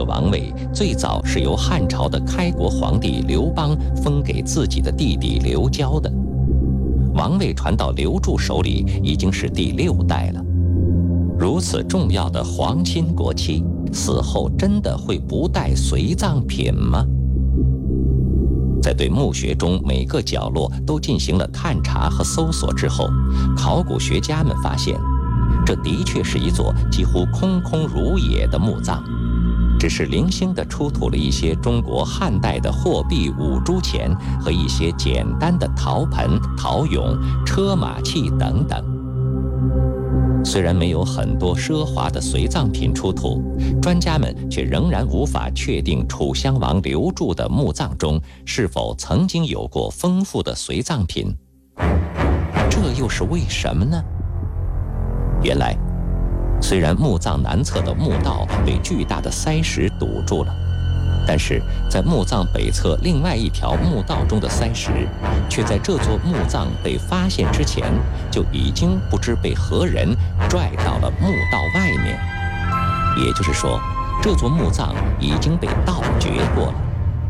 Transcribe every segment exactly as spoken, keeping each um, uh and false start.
个王位最早是由汉朝的开国皇帝刘邦封给自己的弟弟刘交的，王位传到刘柱手里已经是第六代了。如此重要的皇亲国戚，死后真的会不带随葬品吗？在对墓穴中每个角落都进行了探查和搜索之后，考古学家们发现，这的确是一座几乎空空如也的墓葬，只是零星地出土了一些中国汉代的货币五铢钱和一些简单的陶盆、陶俑、车马器等等。虽然没有很多奢华的随葬品出土，专家们却仍然无法确定楚襄王刘柱的墓葬中是否曾经有过丰富的随葬品。这又是为什么呢？原来，虽然墓葬南侧的墓道被巨大的塞石堵住了，但是在墓葬北侧另外一条墓道中的塞石，却在这座墓葬被发现之前，就已经不知被何人拽到了墓道外面。也就是说，这座墓葬已经被盗掘过了。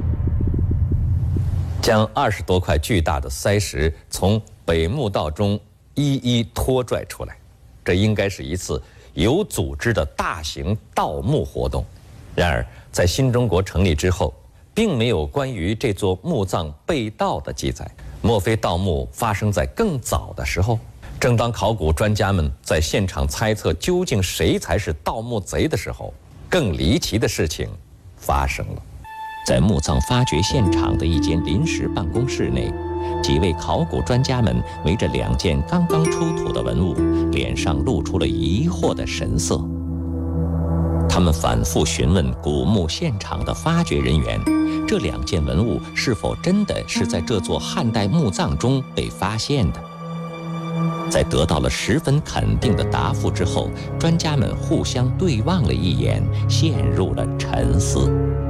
将二十多块巨大的塞石从北墓道中一一拖拽出来，这应该是一次有组织的大型盗墓活动。然而，在新中国成立之后，并没有关于这座墓葬被盗的记载。莫非盗墓发生在更早的时候？正当考古专家们在现场猜测究竟谁才是盗墓贼的时候，更离奇的事情发生了。在墓葬发掘现场的一间临时办公室内，几位考古专家们围着两件刚刚出土的文物，脸上露出了疑惑的神色。他们反复询问古墓现场的发掘人员，这两件文物是否真的是在这座汉代墓葬中被发现的。在得到了十分肯定的答复之后，专家们互相对望了一眼，陷入了沉思。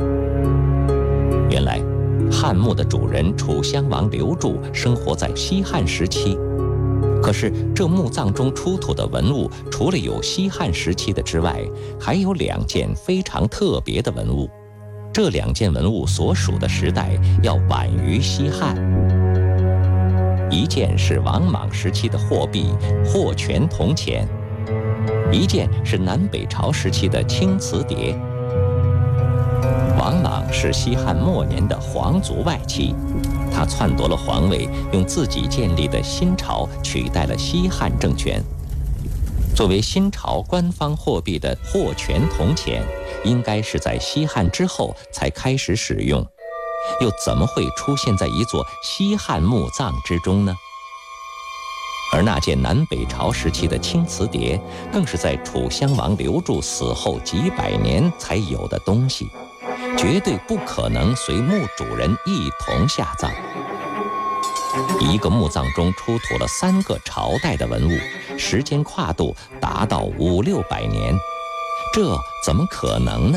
原来，汉墓的主人楚襄王刘柱生活在西汉时期，可是这墓葬中出土的文物，除了有西汉时期的之外，还有两件非常特别的文物。这两件文物所属的时代要晚于西汉。一件是王莽时期的货币霍泉铜钱，一件是南北朝时期的青瓷碟。王莽是西汉末年的皇族外戚，他篡夺了皇位，用自己建立的新朝取代了西汉政权。作为新朝官方货币的霍泉铜钱，应该是在西汉之后才开始使用，又怎么会出现在一座西汉墓葬之中呢？而那件南北朝时期的青瓷碟，更是在楚襄王刘柱死后几百年才有的东西，绝对不可能随墓主人一同下葬。一个墓葬中出土了三个朝代的文物，时间跨度达到五六百年，这怎么可能呢？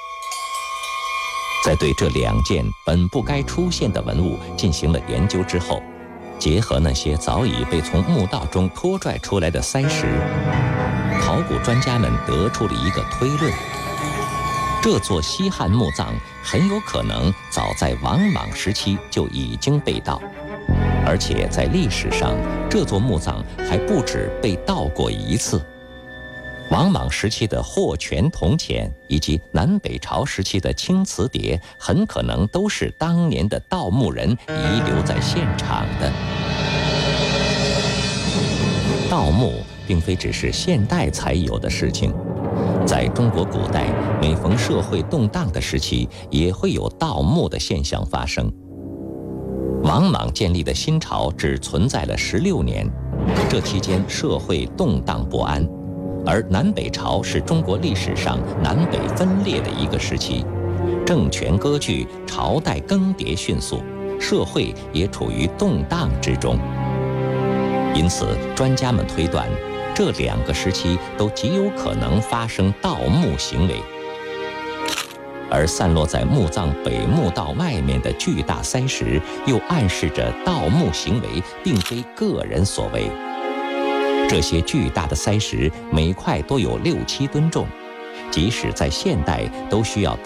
在对这两件本不该出现的文物进行了研究之后，结合那些早已被从墓道中拖拽出来的塞石，考古专家们得出了一个推论：这座西汉墓葬很有可能早在王莽时期就已经被盗，而且在历史上，这座墓葬还不止被盗过一次。王莽时期的霍泉铜钱以及南北朝时期的青瓷碟，很可能都是当年的盗墓人遗留在现场的。盗墓并非只是现代才有的事情，在中国古代，每逢社会动荡的时期，也会有盗墓的现象发生。王莽建立的新朝只存在了十六年，这期间社会动荡不安。而南北朝是中国历史上南北分裂的一个时期，政权割据，朝代更迭迅速，社会也处于动荡之中。因此，专家们推断，这两个时期都极有可能发生盗墓行为。而散落在墓葬北墓道外面的巨大塞石，又暗示着盗墓行为并非个人所为。这些巨大的塞石每块都有六七吨重，即使在现代都需要